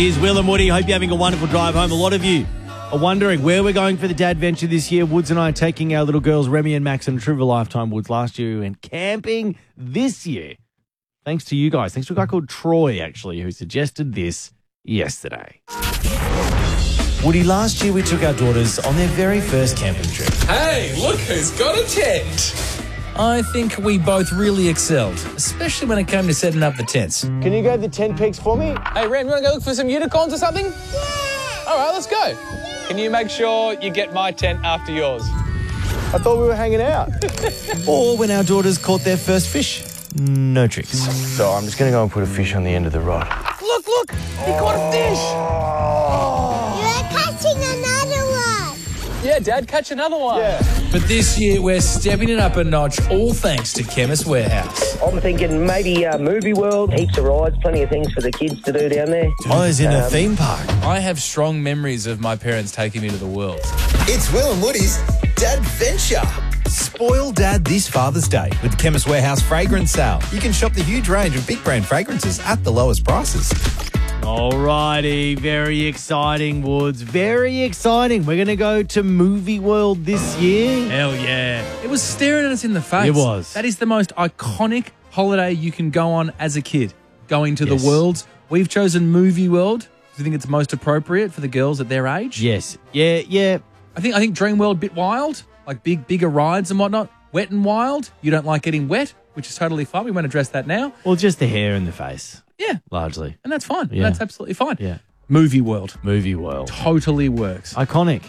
Here's Will and Woody. Hope you're having a wonderful drive home. A lot of you are wondering where we're going for the dad venture this year. Woods and I are taking our little girls, Remy and Max, on a trip of a lifetime. Woods last year and camping this year. Thanks to you guys. Thanks to a guy called Troy, actually, who suggested this yesterday. Woody, last year we took our daughters on their very first camping trip. Hey, look who's got a tent. I think we both really excelled, especially when it came to setting up the tents. Can you go to the tent peaks for me? Hey, Ren, you want to go look for some unicorns or something? Yeah. All right, let's go. Can you make sure you get my tent after yours? I thought we were hanging out. Or when our daughters caught their first fish. No tricks. So I'm just going to go and put a fish on the end of the rod. Look, he caught a fish. You're catching another one. Yeah, Dad, catch another one. Yeah. But this year we're stepping it up a notch, all thanks to Chemist Warehouse. I'm thinking maybe Movie World, heaps of rides, plenty of things for the kids to do down there. I was in a theme park. I have strong memories of my parents taking me to the world. It's Will and Woody's Dad Venture. Spoil Dad this Father's Day with the Chemist Warehouse fragrance sale. You can shop the huge range of big brand fragrances at the lowest prices. Alrighty, very exciting, Woods. Very exciting. We're going to go to Movie World this year. Hell yeah. It was staring at us in the face. It was. That is the most iconic holiday you can go on as a kid, going to Yes. the worlds. We've chosen Movie World. Do you think it's most appropriate for the girls at their age? Yes. Yeah. I think Dream World, bit wild, like bigger rides and whatnot. Wet and Wild, you don't like getting wet, which is totally fine. We won't address that now. Well, just the hair and the face, Yeah, largely. and that's fine. Yeah. That's absolutely fine. Yeah. Movie World Movie World. totally works. Iconic.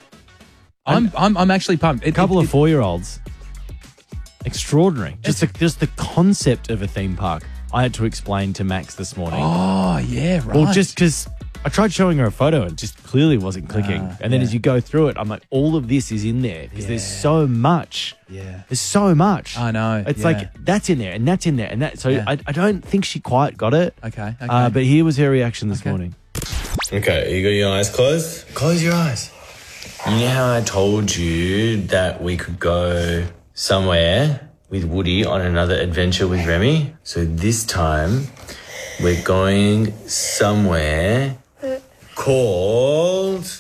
I'm actually pumped. A couple of 4-year-olds. Extraordinary. Just the concept of a theme park. I had to explain to Max this morning. Oh yeah, right. Well, just because I tried showing her a photo and just clearly wasn't clicking. And then yeah. as you go through it, I'm like, all of this is in there because there's so much. Yeah. There's so much. I know. It's yeah. like, that's in there and that's in there and that. So Yeah. I don't think she quite got it. Okay. But here was her reaction this morning. Okay, you got your eyes closed? Close your eyes. You know how I told you that we could go somewhere with Woody on another adventure with Remy? So this time, we're going somewhere called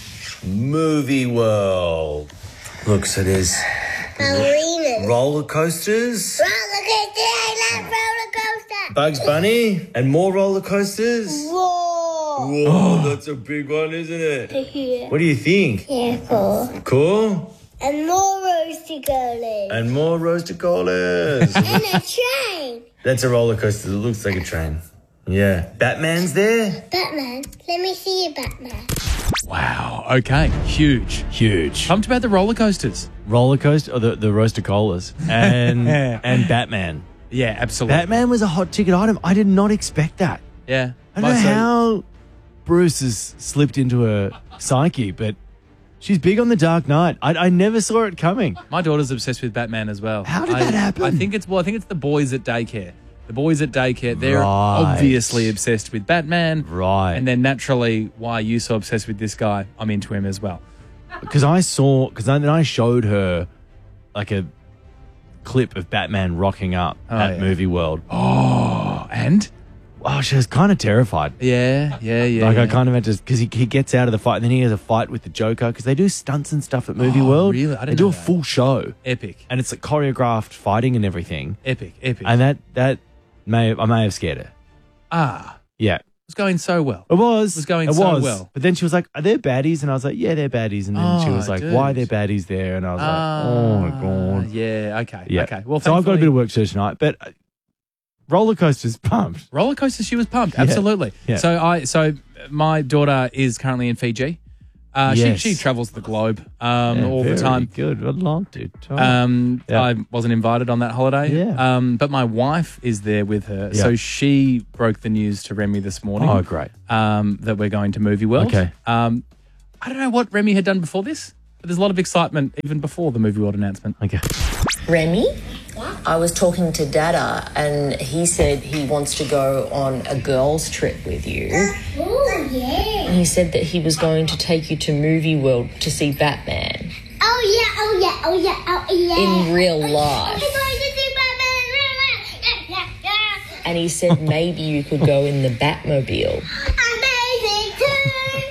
Movie World. Look, so there's Ballerina. roller coasters, Roller coaster. I love roller coaster. Bugs Bunny, and more roller coasters. Whoa. Whoa, that's a big one, isn't it? Yeah. What do you think? Yeah, cool. Cool? And more roasty girlies. And more roasted colas. And a train. That's a roller coaster that looks like a train. Yeah. Batman's there? Batman. Let me see you, Batman. Wow. Okay. Huge. Pumped about the roller coasters. Roller coaster, or the roaster colas, and and Batman. Yeah, absolutely. Batman was a hot ticket item. I did not expect that. Yeah. I don't know how Bruce has slipped into her psyche, but she's big on the Dark Knight. I never saw it coming. My daughter's obsessed with Batman as well. How did that happen? I think it's the boys at daycare. The boys at daycare, they're Right. obviously obsessed with Batman. Right. And then naturally, why are you so obsessed with this guy? I'm into him as well. Because then I showed her like a clip of Batman rocking up at yeah. Movie World. Oh, and? Oh, she was kind of terrified. Yeah. Like I kind of had to, because he gets out of the fight and then he has a fight with the Joker because they do stunts and stuff at Movie World. Really? I didn't They do know a that. full show. Epic. And it's like choreographed fighting and everything. Epic. And I may have scared her. Yeah. It was going so well. It was. It was going so well. But then she was like, are there baddies? And I was like, yeah, they're baddies. And then she was like, why are there baddies there? And I was like, oh my God. Yeah, okay. Yeah. Okay. Well, so I've got a thankfully- bit of work to do tonight, but roller coasters pumped. Roller coaster, she was pumped. Absolutely. Yeah. So my daughter is currently in Fiji. Yes. She travels the globe all the Very time. Good. I'd love to. Yeah. I wasn't invited on that holiday. Yeah. But my wife is there with her. Yeah. So she broke the news to Remy this morning. Oh, great. That we're going to Movie World. Okay. I don't know what Remy had done before this, but there's a lot of excitement even before the Movie World announcement. Okay. Remy, I was talking to Dada and he said he wants to go on a girls' trip with you. Oh, yeah. He said that he was going to take you to Movie World to see Batman Oh, yeah. in real life. I'm going to see Batman in real life. Yeah. And he said maybe you could go in the Batmobile. Amazing.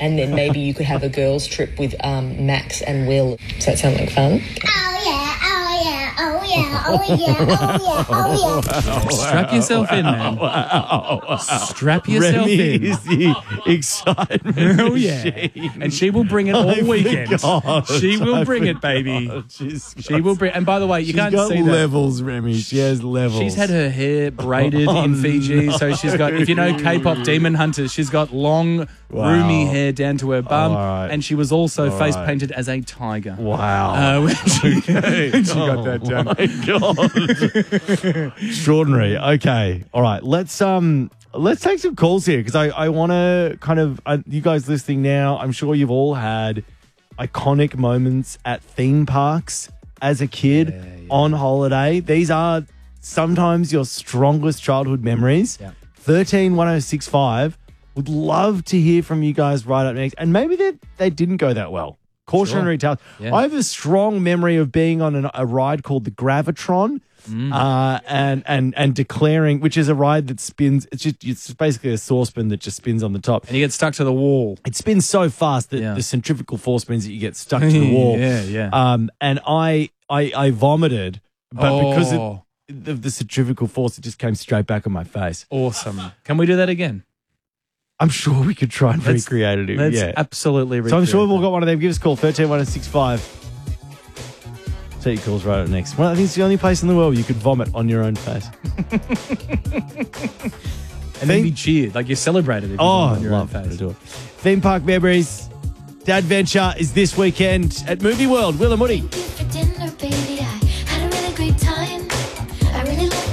and then maybe you could have a girls' trip with Max and Will. Does that sound like fun? Oh yeah, oh yeah, oh yeah, oh yeah, oh yeah, oh yeah. Strap yourself in, man. Strap yourself Remy in. is the excitement Oh, yeah. machine. And she will bring it all weekend. She will bring it, baby. She will bring. And by the way, you She's can't got see that. levels, Remy. She has levels. She's had her hair braided in Fiji, so she's got, if you know K-pop Demon Hunters, she's got long, roomy hair down to her bum, All right. and she was also All face right. painted as a tiger. Wow. When she got that done. My God. Extraordinary. Okay. All right. Let's take some calls here because I want to kind of you guys listening now. I'm sure you've all had iconic moments at theme parks as a kid on holiday. These are sometimes your strongest childhood memories. Yeah. 131065. Would love to hear from you guys right up next. And maybe they didn't go that well. Cautionary tale. Yeah. I have a strong memory of being on a ride called the Gravitron, and declaring, which is a ride that spins. It's basically a saucepan that just spins on the top. And you get stuck to the wall. It spins so fast that the centrifugal force means that you get stuck to the wall. And I vomited, but because of the centrifugal force, it just came straight back on my face. Awesome. Can we do that again? I'm sure we could try and recreate it. Let's absolutely recreate So I'm sure that. we've got one of them. Give us a call, 131065. Take your calls right up next. Well, I think it's the only place in the world you could vomit on your own face. And then be cheered, like you celebrated it. Oh, on your love own to face. do it. Theme Park Memories. Dad Venture is this weekend at Movie World. Will and Woody.